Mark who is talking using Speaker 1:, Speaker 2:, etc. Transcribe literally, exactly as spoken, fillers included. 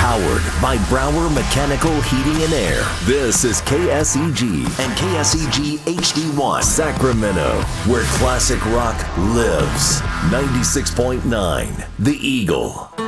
Speaker 1: Powered by Brower Mechanical Heating and Air. This is K S E G and K S E G H D one Sacramento, where classic rock lives. ninety-six point nine The Eagle.